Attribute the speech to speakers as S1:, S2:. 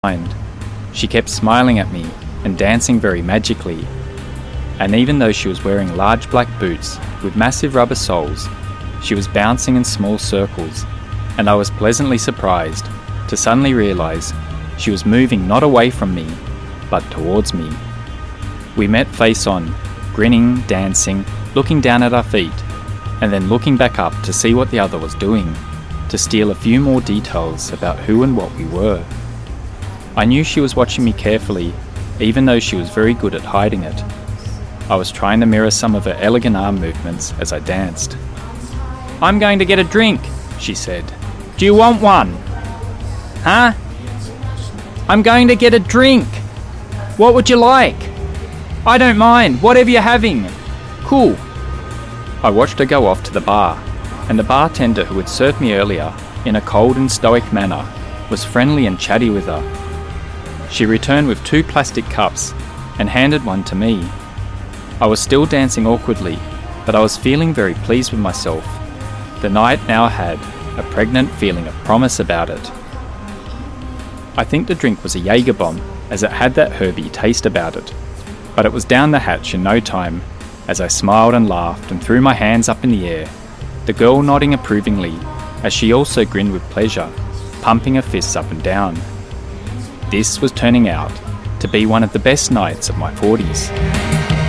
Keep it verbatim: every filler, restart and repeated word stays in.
S1: mind. She kept smiling at me and dancing very magically. And even though she was wearing large black boots with massive rubber soles, she was bouncing in small circles, and I was pleasantly surprised to suddenly realise she was moving not away from me, but towards me. We met face on, grinning, dancing, looking down at our feet, and then looking back up to see what the other was doing, to steal a few more details about who and what we were. I knew she was watching me carefully, even though she was very good at hiding it. I was trying to mirror some of her elegant arm movements as I danced. "I'm going to get a drink," she said. "Do you want one?" "Huh?" "I'm going to get a drink. What would you like?" "I don't mind, whatever you're having." "Cool." I watched her go off to the bar, and the bartender who had served me earlier, in a cold and stoic manner, was friendly and chatty with her. She returned with two plastic cups and handed one to me. I was still dancing awkwardly, but I was feeling very pleased with myself. The night now had a pregnant feeling of promise about it. I think the drink was a Jaeger bomb, as it had that herby taste about it. But it was down the hatch in no time, as I smiled and laughed and threw my hands up in the air, the girl nodding approvingly, as she also grinned with pleasure, pumping her fists up and down. This was turning out to be one of the best nights of my forties.